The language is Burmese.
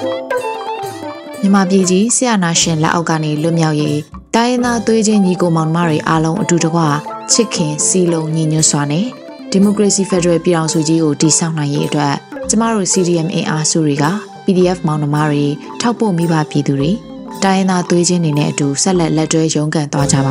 မြန်မာပြည်ကြီးဆရာနာရှင်လက်အောက်ကနေလွတ်မြောက်ရေးတိုင်းရင်းသားသွေးချင်းညီကိုမောင်နှမတွေအားလုံးအတူတကွချစ်ခင်စီလုံးညီညွတ်စွာနဲ့ဒီမိုကရေစီဖက်ဒရယ်ပြည်ထောင်စုကြီးကိုတည်ဆောက်နိုင်ရေးအတွက်ကျမတို့ CDM အင်အားစုတွေက PDF မောင်နှမတွေထောက်ပို့မိဘပြည်သူတွေတိုင်းရင်းသားသွေးချင်းတွေနဲ့အတူဆက်လက်တွဲရုန်းကန်သွားကြပါ